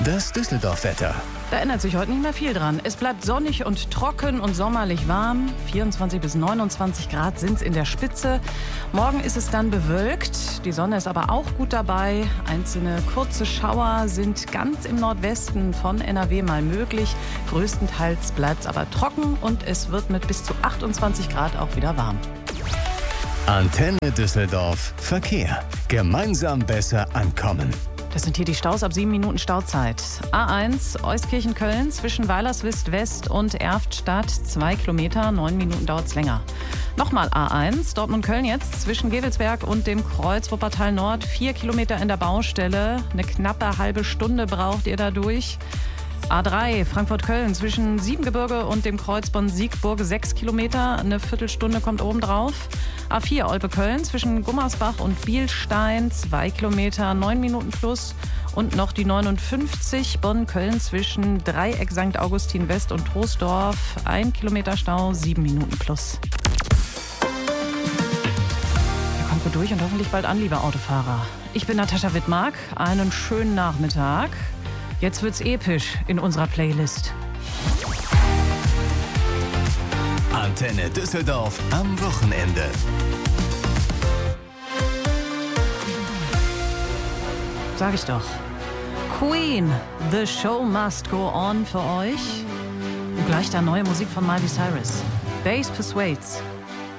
Das Düsseldorf-Wetter. Da ändert sich heute nicht mehr viel dran. Es bleibt sonnig und trocken und sommerlich warm. 24 bis 29 Grad sind es in der Spitze. Morgen ist es dann bewölkt. Die Sonne ist aber auch gut dabei. Einzelne kurze Schauer sind ganz im Nordwesten von NRW mal möglich. Größtenteils bleibt es aber trocken und es wird mit bis zu 28 Grad auch wieder warm. Antenne Düsseldorf. Verkehr. Gemeinsam besser ankommen. Das sind hier die Staus ab 7 Minuten Stauzeit. A1 Euskirchen-Köln zwischen Weilerswist West und Erftstadt 2 Kilometer, 9 Minuten dauert es länger. Nochmal A1 Dortmund-Köln jetzt zwischen Gevelsberg und dem Kreuz Wuppertal Nord 4 Kilometer in der Baustelle. Eine knappe halbe Stunde braucht ihr dadurch. A3 Frankfurt-Köln zwischen Siebengebirge und dem Kreuz Bonn-Siegburg 6 Kilometer, eine Viertelstunde kommt obendrauf. A4 Olpe-Köln zwischen Gummersbach und Bielstein 2 Kilometer, 9 Minuten plus. Und noch die 59 Bonn-Köln zwischen Dreieck St. Augustin West und Troisdorf 1 Kilometer Stau, 7 Minuten plus. Ja, kommt gut durch und hoffentlich bald an, liebe Autofahrer. Ich bin Natascha Wittmark, einen schönen Nachmittag. Jetzt wird's episch in unserer Playlist. Antenne Düsseldorf am Wochenende. Sag ich doch. Queen, The Show Must Go On für euch. Und gleich da neue Musik von Miley Cyrus. Bass Persuades.